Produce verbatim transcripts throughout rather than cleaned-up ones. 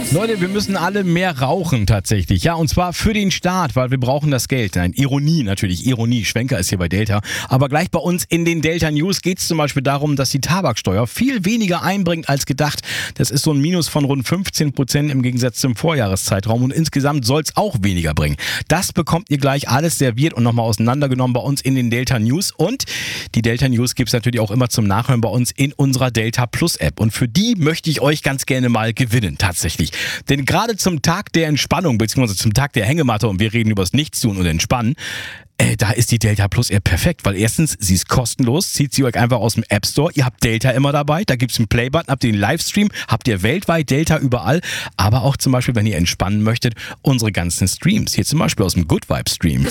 Leute, wir müssen alle mehr rauchen tatsächlich. Ja, und zwar für den Staat, weil wir brauchen das Geld. Nein, Ironie natürlich, Ironie. Schwenker ist hier bei Delta. Aber gleich bei uns in den Delta News geht es zum Beispiel darum, dass die Tabaksteuer viel weniger einbringt als gedacht. Das ist so ein Minus von rund fünfzehn Prozent im Gegensatz zum Vorjahreszeitraum. Und insgesamt soll es auch weniger bringen. Das bekommt ihr gleich alles serviert und nochmal auseinandergenommen bei uns in den Delta News. Und die Delta News gibt es natürlich auch immer zum Nachhören bei uns in unserer Delta Plus App. Und für die möchte ich euch ganz gerne mal gewinnen, tatsächlich. Denn gerade zum Tag der Entspannung, beziehungsweise zum Tag der Hängematte, und wir reden über das Nichtstun und Entspannen, äh, da ist die Delta Plus App perfekt, weil erstens, sie ist kostenlos, zieht sie euch einfach aus dem App Store, ihr habt Delta immer dabei, da gibt es einen Playbutton, habt ihr den Livestream, habt ihr weltweit Delta überall, aber auch zum Beispiel, wenn ihr entspannen möchtet, unsere ganzen Streams, hier zum Beispiel aus dem Good Vibe Stream.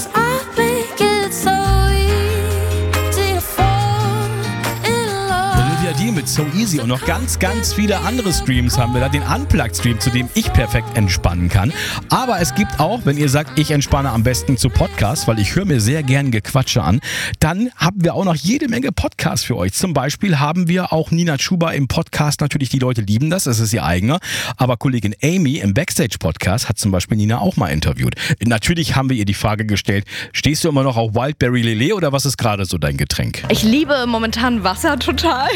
Die mit So Easy und noch ganz, ganz viele andere Streams haben wir da. Den Unplugged-Stream, zu dem ich perfekt entspannen kann. Aber es gibt auch, wenn ihr sagt, ich entspanne am besten zu Podcasts, weil ich höre mir sehr gern Gequatsche an, dann haben wir auch noch jede Menge Podcasts für euch. Zum Beispiel haben wir auch Nina Chuba im Podcast. Natürlich, die Leute lieben das, das ist ihr eigener. Aber Kollegin Amy im Backstage-Podcast hat zum Beispiel Nina auch mal interviewt. Natürlich haben wir ihr die Frage gestellt, stehst du immer noch auf Wildberry Lillet oder was ist gerade so dein Getränk? Ich liebe momentan Wasser total.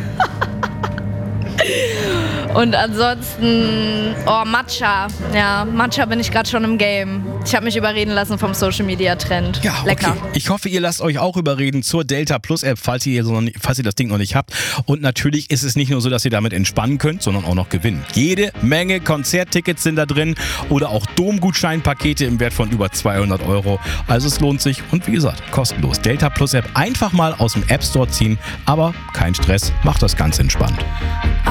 Und ansonsten, oh, Matcha. Ja, Matcha bin ich gerade schon im Game. Ich habe mich überreden lassen vom Social Media Trend. Ja, lecker. Okay. Ich hoffe, ihr lasst euch auch überreden zur Delta Plus App, falls ihr, so noch nicht, falls ihr das Ding noch nicht habt. Und natürlich ist es nicht nur so, dass ihr damit entspannen könnt, sondern auch noch gewinnen. Jede Menge Konzerttickets sind da drin oder auch Domgutscheinpakete im Wert von über zweihundert Euro. Also es lohnt sich und wie gesagt, kostenlos. Delta Plus App einfach mal aus dem App Store ziehen, aber kein Stress, macht das ganz entspannt.